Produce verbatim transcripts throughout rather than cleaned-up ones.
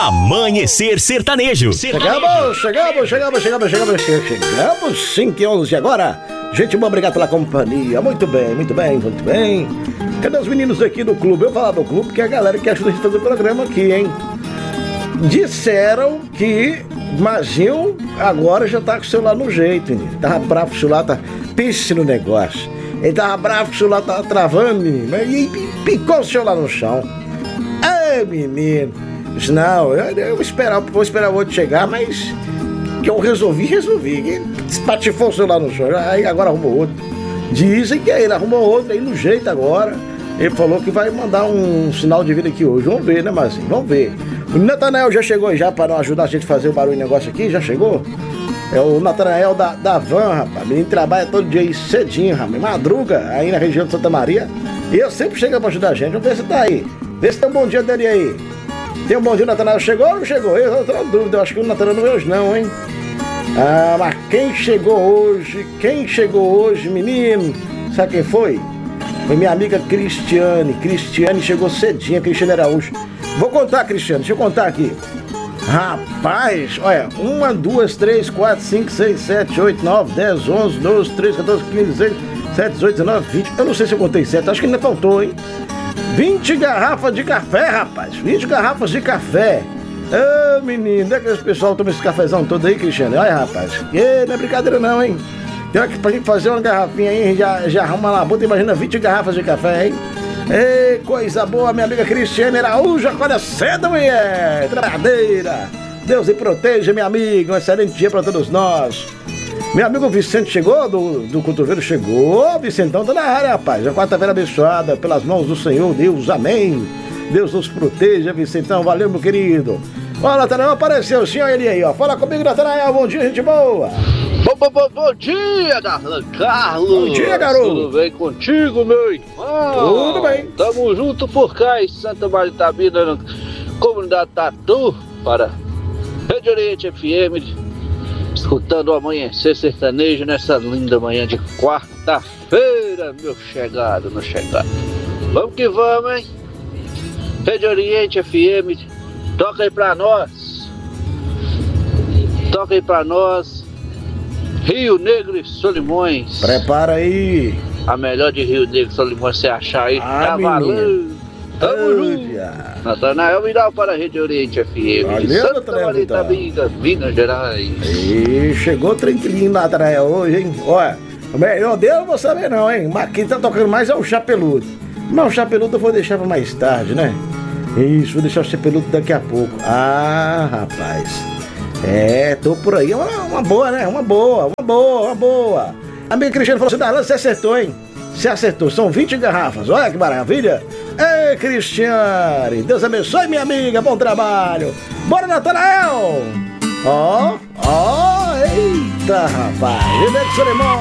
Amanhecer Sertanejo. Chegamos, chegamos, chegamos, chegamos, chegamos, chegamos, cinco e onze agora. Gente, muito obrigado pela companhia. Muito bem, muito bem, muito bem. Cadê os meninos aqui do clube? Eu falar do clube porque é a galera que ajuda a gente a fazer o programa aqui, hein? Disseram que Mazinho agora já tá com o celular no jeito, menino. Tava bravo que o celular tá pisse no negócio. Ele tava bravo que o celular tava travando, menino. E picou o celular no chão. Ai, menino. Disse, não, eu, eu vou esperar, vou esperar o outro chegar, mas que eu resolvi, resolvi. Espatifou o celular no chão, aí agora arrumou outro. Dizem que ele arrumou outro aí no jeito agora. Ele falou que vai mandar um sinal de vida aqui hoje. Vamos ver, né, Marcinho? Vamos ver. O Natanael já chegou já para ajudar a gente a fazer o barulho negócio aqui? Já chegou? É o Natanael da, da Van, rapaz. O menino trabalha todo dia aí cedinho, rapaz. Madruga aí na região de Santa Maria. E eu sempre chego para ajudar a gente. Vamos ver se tá aí. Vê se tem um bom dia dele aí. Tem um bom dia, o Natanael chegou ou não chegou? Eu tô na dúvida. Eu acho que o Natanael não é hoje não, hein? Ah, mas quem chegou hoje? Quem chegou hoje, menino? Sabe quem foi? Foi minha amiga Cristiane. Cristiane chegou cedinho, Cristiane Araújo. Vou contar, Cristiane, deixa eu contar aqui. Rapaz, olha, uma, duas, três, quatro, cinco, seis, sete, oito, nove, dez, onze, doze, treze, quatorze, quinze, dezesseis, dezessete, dezoito, dezenove, vinte. Eu não sei se eu contei sete, acho que ainda faltou, hein? vinte garrafas de café, rapaz. vinte garrafas de café. Ô, oh, menino, onde é que esse pessoal toma esse cafezão todo aí, Cristiane? Olha, rapaz. E, não é brincadeira não, hein? Tem que pra gente fazer uma garrafinha aí, já, já arruma lá, bota, imagina vinte garrafas de café, hein? Ei, coisa boa, minha amiga Cristiane Araújo, acorda cedo, mulher! Trabalhadeira! Deus lhe proteja, minha amiga, um excelente dia pra todos nós. Meu amigo Vicente chegou, do, do Cotovelo chegou, Vicentão tá na área, rapaz. A quarta-feira abençoada pelas mãos do Senhor, Deus, amém. Deus nos proteja, Vicentão, valeu, meu querido. Ó, Natanael apareceu, sim, olha ele aí, ó. Fala comigo, Natanael, bom dia, gente boa. Bom, bom, bom, bom dia, Darlan Carlos! Bom dia, garoto! Tudo bem contigo, meu irmão? Tudo bem! Tamo junto por cá em Santa Maria Itabira, na comunidade Tatu, para Rede Oriente F M, escutando o Amanhecer Sertanejo nessa linda manhã de quarta-feira, meu chegado, meu chegado. Vamos que vamos, hein? Rede Oriente F M, toca aí pra nós! Toca aí pra nós! Rio Negro e Solimões. Prepara aí. A melhor de Rio Negro e Solimões você achar aí. Ah, tá valendo. Tamo junto. Natanael Vidal para a Rede Oriente F M. Valeu, Natanael Vidal. Minas Gerais. E chegou tranquilinho, Natanael, hoje, hein? Olha, o melhor dele eu não vou saber não, hein? Mas quem tá tocando mais é o Chapeludo. Mas o Chapeludo eu vou deixar pra mais tarde, né? Isso, vou deixar o Chapeludo daqui a pouco. Ah, rapaz. É, tô por aí, uma, uma boa, né? Uma boa, uma boa, uma boa. A amiga Cristiane falou assim, Darlan, você acertou, hein? Você acertou, são vinte garrafas, olha que maravilha. Ei, Cristiane, Deus abençoe, minha amiga, bom trabalho. Bora, Natanael! Ó, ó, eita, rapaz, Rebeca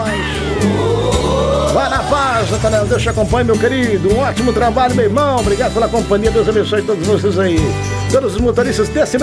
Solimões. Vai na paz, Natanael, Deus te acompanhe, meu querido. Um ótimo trabalho, meu irmão, obrigado pela companhia, Deus abençoe todos vocês aí. Todos os motoristas desse